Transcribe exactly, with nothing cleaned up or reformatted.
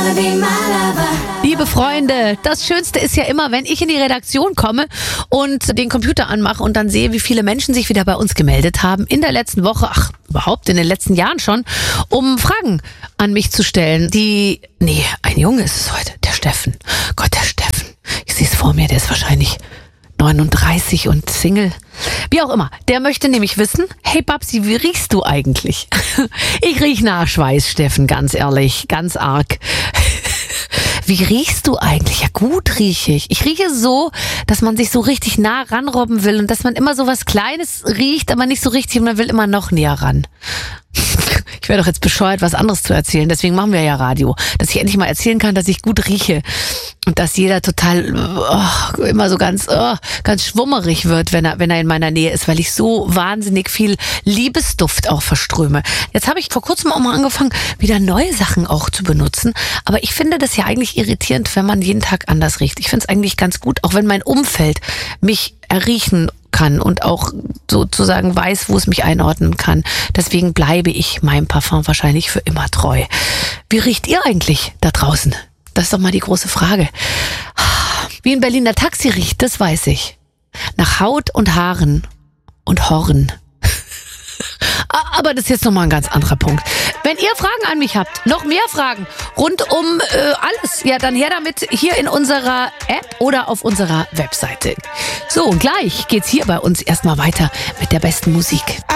Liebe Freunde, das Schönste ist ja immer, wenn ich in die Redaktion komme und den Computer anmache und dann sehe, wie viele Menschen sich wieder bei uns gemeldet haben in der letzten Woche, ach, überhaupt in den letzten Jahren schon, um Fragen an mich zu stellen. Die, nee, ein Junge ist es heute, der Steffen. Gott, der Steffen. Ich sehe es vor mir, der ist wahrscheinlich neununddreißig und Single. Wie auch immer, der möchte nämlich wissen, hey Babsi, wie riechst du eigentlich? Ich riech nach Schweiß, Steffen, ganz ehrlich, ganz arg. Wie riechst du eigentlich? Ja, gut rieche ich. Ich rieche so, dass man sich so richtig nah ranrobben will und dass man immer so was Kleines riecht, aber nicht so richtig und man will immer noch näher ran. Ich wäre doch jetzt bescheuert, was anderes zu erzählen. Deswegen machen wir ja Radio. Dass ich endlich mal erzählen kann, dass ich gut rieche. Und dass jeder total oh, immer so ganz oh, ganz schwummerig wird, wenn er wenn er in meiner Nähe ist, weil ich so wahnsinnig viel Liebesduft auch verströme. Jetzt habe ich vor kurzem auch mal angefangen, wieder neue Sachen auch zu benutzen. Aber ich finde das ja eigentlich irritierend, wenn man jeden Tag anders riecht. Ich finde es eigentlich ganz gut, auch wenn mein Umfeld mich erriechen kann und auch sozusagen weiß, wo es mich einordnen kann. Deswegen bleibe ich meinem Parfum wahrscheinlich für immer treu. Wie riecht ihr eigentlich da draußen? Das ist doch mal die große Frage. Wie ein Berliner Taxi riecht, das weiß ich. Nach Haut und Haaren und Horn. Aber das ist jetzt nochmal ein ganz anderer Punkt. Wenn ihr Fragen an mich habt, noch mehr Fragen rund um äh, alles, ja dann her damit hier in unserer App oder auf unserer Webseite. So, und gleich geht's hier bei uns erstmal weiter mit der besten Musik.